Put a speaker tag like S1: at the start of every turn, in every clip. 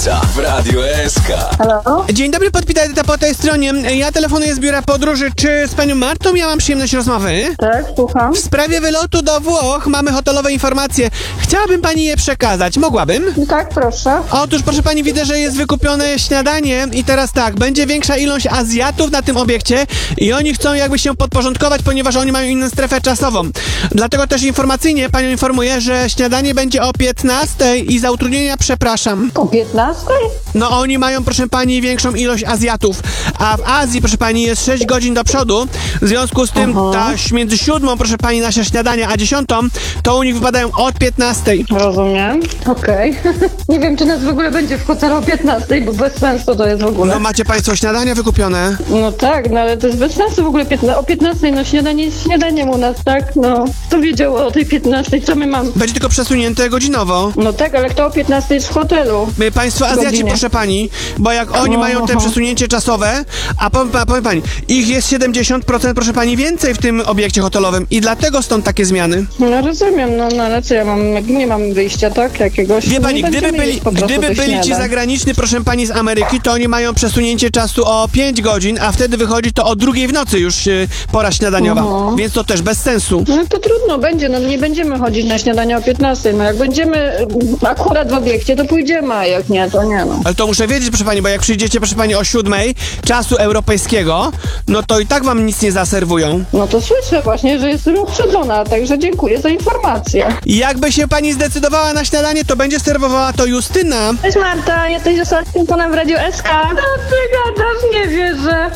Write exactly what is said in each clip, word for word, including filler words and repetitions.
S1: wkręca w Radio S K.
S2: Halo?
S3: Dzień dobry, podpita Edyta po tej stronie. Ja telefonuję z biura podróży. Czy z panią Martą miałam przyjemność rozmowy?
S2: Tak, słucham.
S3: W sprawie wylotu do Włoch mamy hotelowe informacje. Chciałabym pani je przekazać. Mogłabym?
S2: Tak, proszę.
S3: Otóż, proszę pani, widzę, że jest wykupione śniadanie i teraz tak, będzie większa ilość Azjatów na tym obiekcie i oni chcą jakby się podporządkować, ponieważ oni mają inną strefę czasową. Dlatego też informacyjnie panią informuję, że śniadanie będzie o piętnastej i za utrudnienia przepraszam.
S2: O piętnastej?
S3: No oni mają, proszę pani, większą ilość Azjatów, a w Azji, proszę pani, jest sześć godzin do przodu, w związku z tym ta między siódmą, proszę pani, nasze śniadania, a dziesiątą, to u nich wypadają od piętnastej.
S2: Rozumiem. Okej. Nie wiem, czy nas w ogóle będzie w hotelu o piętnastej, bo bez sensu to jest w ogóle.
S3: No macie państwo śniadania wykupione?
S2: No tak, no ale to jest bez sensu w ogóle piętna- o piętnastej, no śniadanie jest śniadaniem u nas, tak? No, kto wiedział o tej piętnastej, co my mamy?
S3: Będzie tylko przesunięte godzinowo.
S2: No tak, ale kto o piętnastej jest w hotelu?
S3: My, państwo Azjaci,
S2: Godzinie.
S3: proszę pani, bo jak oni
S2: No,
S3: mają te
S2: aha.
S3: przesunięcie czasowe, a powiem, pa- powiem pani, ich jest siedemdziesiąt procent, proszę pani, więcej w tym obiekcie hotelowym i dlatego stąd takie zmiany.
S2: No rozumiem, no, no ale co ja mam, jak nie mam wyjścia, tak? Jakiegoś...
S3: Wie
S2: no,
S3: pani,
S2: nie
S3: gdyby
S2: będziemy
S3: byli,
S2: jeść po prostu
S3: gdyby
S2: tych
S3: byli ci
S2: śniadań.
S3: zagraniczni, proszę pani, z Ameryki, to oni mają przesunięcie czasu o pięć godzin, a wtedy wychodzi to o drugiej w nocy już y, pora śniadaniowa,
S2: Aha.
S3: więc to też bez sensu.
S2: No to trudno będzie, no nie będziemy chodzić na śniadanie o piętnastej, no jak będziemy mm, akurat w obiekcie, to pójdziemy, a jak nie, to nie no.
S3: Ale to muszę wiedzieć, proszę pani, bo jak przyjdziecie, proszę pani, o siódmej czasu europejskiego, no to i tak wam nic nie zaserwują.
S2: No to słyszę właśnie, że jestem uprzedzona, także dziękuję za informację.
S3: I jakby się pani zdecydowała na śniadanie, to będzie serwowała to Justyna.
S4: Cześć Marta, jesteś ostatnim panem w Radio S K.
S2: No ty gadasz, nie wierzę.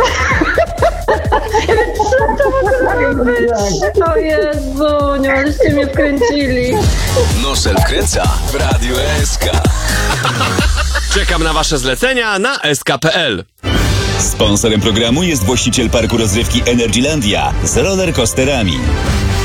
S2: Co to mogło być? O Jezu, nie żeście mnie wkręcili.
S1: Nosel wkręca w Radio S K.
S5: Czekam na wasze zlecenia na s k kropka p l.
S6: Sponsorem programu jest właściciel parku rozrywki Energylandia z rollercoasterami.